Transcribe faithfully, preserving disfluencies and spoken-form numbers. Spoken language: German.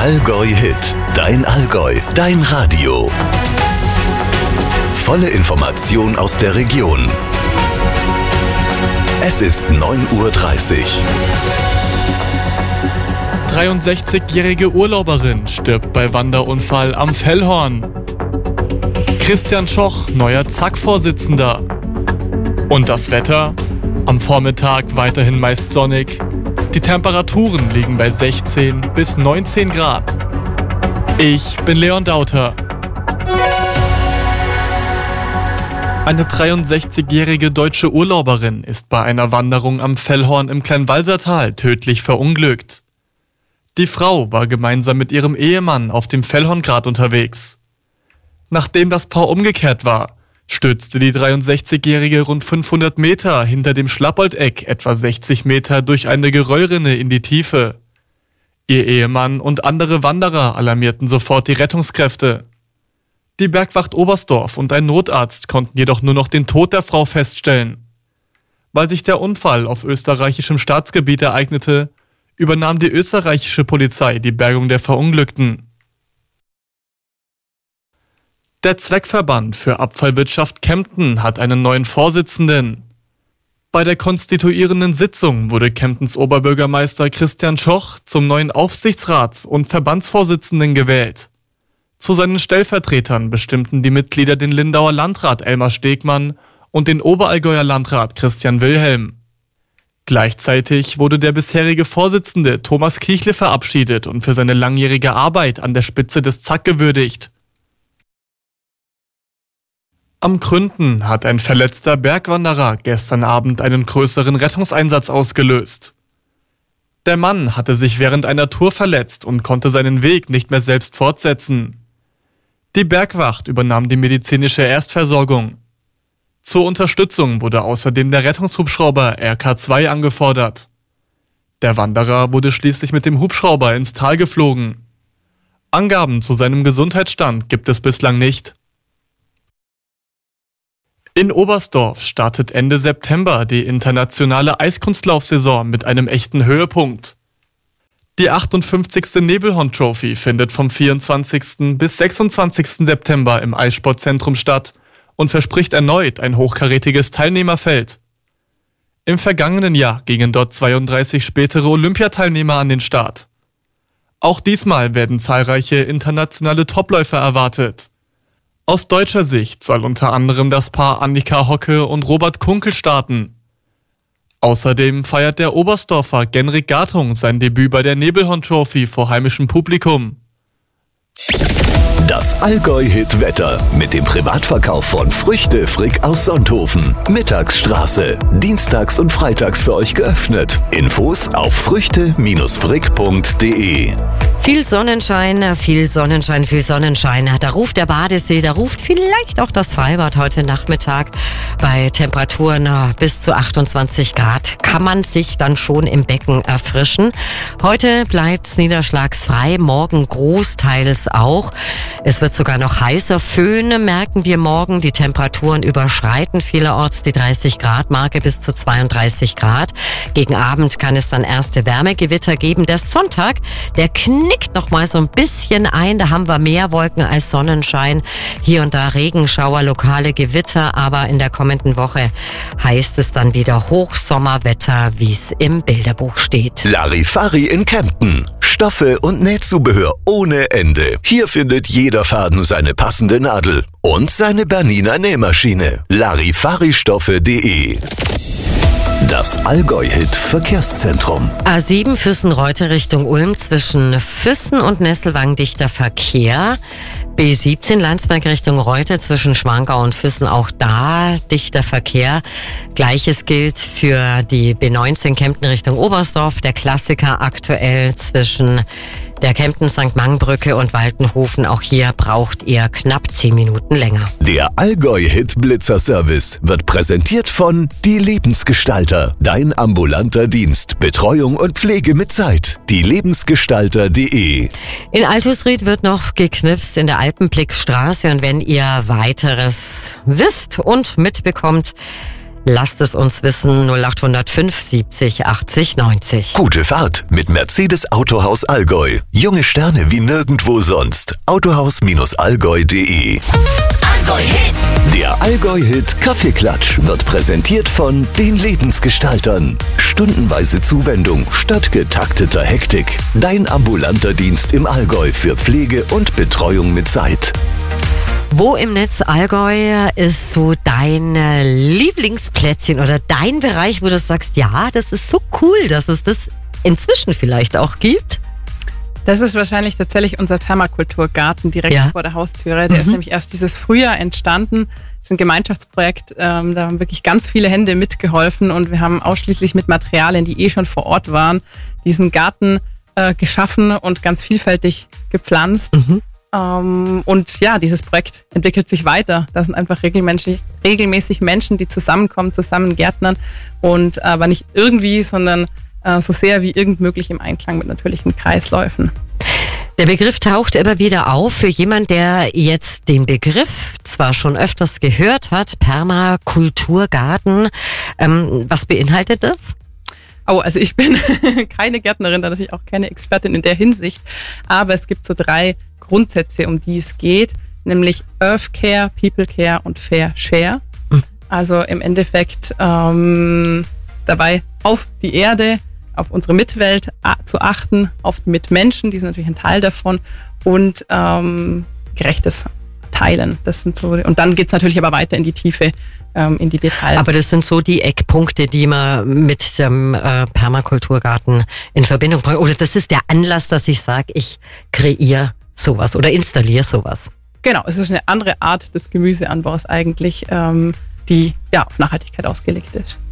Allgäu-Hit, dein Allgäu, dein Radio. Volle Information aus der Region. Es ist neun Uhr dreißig. dreiundsechzigjährige Urlauberin stirbt bei Wanderunfall am Fellhorn. Christian Schoch, neuer Zack-Vorsitzender. Und das Wetter? Am Vormittag weiterhin meist sonnig. Die Temperaturen liegen bei sechzehn bis neunzehn Grad. Ich bin Leon Dauter. Eine dreiundsechzigjährige deutsche Urlauberin ist bei einer Wanderung am Fellhorn im Kleinwalsertal tödlich verunglückt. Die Frau war gemeinsam mit ihrem Ehemann auf dem Fellhorngrat unterwegs. Nachdem das Paar umgekehrt war, stürzte die dreiundsechzigjährige rund fünfhundert Meter hinter dem Schlappoldeck etwa sechzig Meter durch eine Geröllrinne in die Tiefe. Ihr Ehemann und andere Wanderer alarmierten sofort die Rettungskräfte. Die Bergwacht Oberstdorf und ein Notarzt konnten jedoch nur noch den Tod der Frau feststellen. Weil sich der Unfall auf österreichischem Staatsgebiet ereignete, übernahm die österreichische Polizei die Bergung der Verunglückten. Der Zweckverband für Abfallwirtschaft Kempten hat einen neuen Vorsitzenden. Bei der konstituierenden Sitzung wurde Kemptens Oberbürgermeister Christian Schoch zum neuen Aufsichtsrats- und Verbandsvorsitzenden gewählt. Zu seinen Stellvertretern bestimmten die Mitglieder den Lindauer Landrat Elmar Stegmann und den Oberallgäuer Landrat Christian Wilhelm. Gleichzeitig wurde der bisherige Vorsitzende Thomas Kichle verabschiedet und für seine langjährige Arbeit an der Spitze des Zack gewürdigt. Am Gründen hat ein verletzter Bergwanderer gestern Abend einen größeren Rettungseinsatz ausgelöst. Der Mann hatte sich während einer Tour verletzt und konnte seinen Weg nicht mehr selbst fortsetzen. Die Bergwacht übernahm die medizinische Erstversorgung. Zur Unterstützung wurde außerdem der Rettungshubschrauber R K zwei angefordert. Der Wanderer wurde schließlich mit dem Hubschrauber ins Tal geflogen. Angaben zu seinem Gesundheitsstand gibt es bislang nicht. In Oberstdorf startet Ende September die internationale Eiskunstlaufsaison mit einem echten Höhepunkt. Die achtundfünfzigste Nebelhorn-Trophy findet vom vierundzwanzigsten bis sechsundzwanzigsten September im Eissportzentrum statt und verspricht erneut ein hochkarätiges Teilnehmerfeld. Im vergangenen Jahr gingen dort zweiunddreißig spätere Olympiateilnehmer an den Start. Auch diesmal werden zahlreiche internationale Topläufer erwartet. Aus deutscher Sicht soll unter anderem das Paar Annika Hocke und Robert Kunkel starten. Außerdem feiert der Oberstdorfer Genrik Gartung sein Debüt bei der Nebelhorn-Trophy vor heimischem Publikum. Das Allgäu-Hit-Wetter mit dem Privatverkauf von Früchte Frick aus Sonthofen. Mittagsstraße. Dienstags und freitags für euch geöffnet. Infos auf früchte Bindestrich frick punkt de. Viel Sonnenschein, viel Sonnenschein, viel Sonnenschein. Da ruft der Badesee, da ruft vielleicht auch das Freibad heute Nachmittag. Bei Temperaturen bis zu achtundzwanzig Grad kann man sich dann schon im Becken erfrischen. Heute bleibt's niederschlagsfrei, morgen großteils auch. Es wird sogar noch heißer. Föhn merken wir morgen. Die Temperaturen überschreiten vielerorts die dreißig Grad Marke bis zu zweiunddreißig Grad. Gegen Abend kann es dann erste Wärmegewitter geben. Der Sonntag, der knickt noch mal so ein bisschen ein. Da haben wir mehr Wolken als Sonnenschein. Hier und da Regenschauer, lokale Gewitter. Aber in der kommenden Woche heißt es dann wieder Hochsommerwetter, wie es im Bilderbuch steht. Larifari in Kempten. Stoffe und Nähzubehör ohne Ende. Hier findet jeder Faden seine passende Nadel und seine Bernina Nähmaschine. Larifaristoffe punkt de. Das Allgäu-Hit Verkehrszentrum. A sieben Füssen-Reutte Richtung Ulm zwischen Füssen und Nesselwang dichter Verkehr. B siebzehn Landsberg Richtung Reutte zwischen Schwangau und Füssen, auch da dichter Verkehr. Gleiches gilt für die B neunzehn Kempten Richtung Oberstdorf. Der Klassiker aktuell zwischen der Kempten-Sankt Mang-Brücke und Waltenhofen. Auch hier braucht ihr knapp zehn Minuten länger. Der Allgäu-Hit Blitzer-Service wird präsentiert von Die Lebensgestalter. Dein ambulanter Dienst. Betreuung und Pflege mit Zeit. Die Lebensgestalter punkt de. In Altusried wird noch geknipst in der Alpenblickstraße. Und wenn ihr weiteres wisst und mitbekommt, Lasst es uns wissen, null acht null fünf siebzig achtzig neunzig. Gute Fahrt mit Mercedes Autohaus Allgäu. Junge Sterne wie nirgendwo sonst. autohaus allgäu punkt de. Allgäu-Hit. Der Allgäu-Hit Kaffeeklatsch wird präsentiert von den Lebensgestaltern. Stundenweise Zuwendung statt getakteter Hektik. Dein ambulanter Dienst im Allgäu für Pflege und Betreuung mit Zeit. Wo im Netz Allgäu ist so dein Lieblingsplätzchen oder dein Bereich, wo du sagst, ja, das ist so cool, dass es das inzwischen vielleicht auch gibt? Das ist wahrscheinlich tatsächlich unser Permakulturgarten direkt ja. vor der Haustüre. Der mhm. ist nämlich erst dieses Frühjahr entstanden. Das ist ein Gemeinschaftsprojekt. Ähm, da haben wirklich ganz viele Hände mitgeholfen und wir haben ausschließlich mit Materialien, die eh schon vor Ort waren, diesen Garten äh, geschaffen und ganz vielfältig gepflanzt. Mhm. Um, und ja, dieses Projekt entwickelt sich weiter. Da sind einfach regelmäßig, regelmäßig Menschen, die zusammenkommen, zusammen gärtnern und aber nicht irgendwie, sondern uh, so sehr wie irgend möglich im Einklang mit natürlichen Kreisläufen. Der Begriff taucht immer wieder auf für jemand, der jetzt den Begriff zwar schon öfters gehört hat, Permakulturgarten. Ähm, was beinhaltet das? Oh, also ich bin keine Gärtnerin, da natürlich auch keine Expertin in der Hinsicht, aber es gibt so drei Grundsätze, um die es geht, nämlich Earth Care, People Care und Fair Share. Also im Endeffekt ähm, dabei auf die Erde, auf unsere Mitwelt zu achten, auf die Mitmenschen, die sind natürlich ein Teil davon und ähm, gerechtes Teilen. Das sind so, und dann geht's natürlich aber weiter in die Tiefe, ähm, in die Details. Aber das sind so die Eckpunkte, die man mit dem äh, Permakulturgarten in Verbindung bringt. Oder das ist der Anlass, dass ich sage, ich kreiere sowas oder installiere sowas. Genau, es ist eine andere Art des Gemüseanbaus eigentlich, ähm, die ja auf Nachhaltigkeit ausgelegt ist.